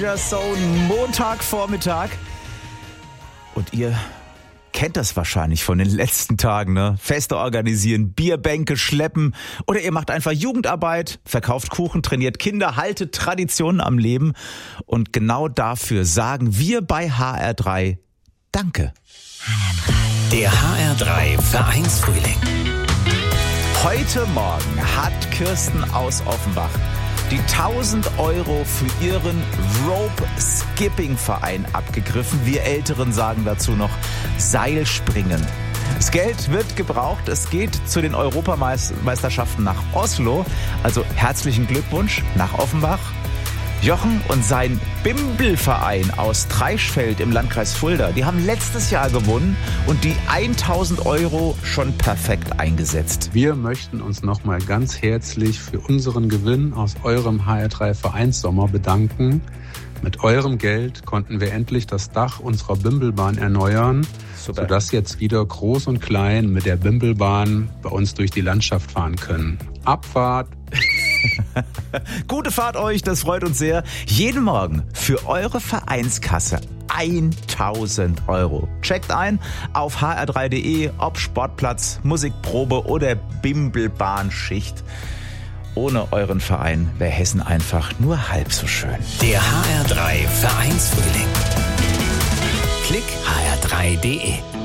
Ja, so ein Montagvormittag. Und ihr kennt das wahrscheinlich von den letzten Tagen, ne? Feste organisieren, Bierbänke schleppen oder ihr macht einfach Jugendarbeit, verkauft Kuchen, trainiert Kinder, haltet Traditionen am Leben. Und genau dafür sagen wir bei HR3 Danke. Der HR3 Vereinsfrühling. Heute Morgen hat Kirsten aus Offenbach die 1.000 € für ihren Rope-Skipping-Verein abgegriffen. Wir Älteren sagen dazu noch Seilspringen. Das Geld wird gebraucht. Es geht zu den Europameisterschaften nach Oslo. Also herzlichen Glückwunsch nach Offenbach. Jochen und sein Bimbelverein aus Treichfeld im Landkreis Fulda, die haben letztes Jahr gewonnen und die 1.000 € schon perfekt eingesetzt. Wir möchten uns nochmal ganz herzlich für unseren Gewinn aus eurem HR3 Vereinssommer bedanken. Mit eurem Geld konnten wir endlich das Dach unserer Bimbelbahn erneuern, sodass jetzt wieder Groß und Klein mit der Bimbelbahn bei uns durch die Landschaft fahren können. Abfahrt! Gute Fahrt euch, das freut uns sehr. Jeden Morgen für eure Vereinskasse 1.000 €. Checkt ein auf hr3.de, ob Sportplatz, Musikprobe oder Bimbelbahnschicht. Ohne euren Verein wäre Hessen einfach nur halb so schön. Der HR3 Vereinsfrühling. Klick hr3.de.